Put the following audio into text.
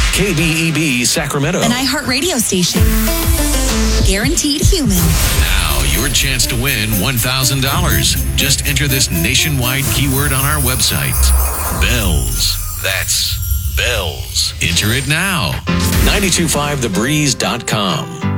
KBEB Sacramento. An iHeartRadio station. Guaranteed human. Now, your chance to win $1,000. Just enter this nationwide keyword on our website. Bells. That's bells. Enter it now. 925thebreeze.com.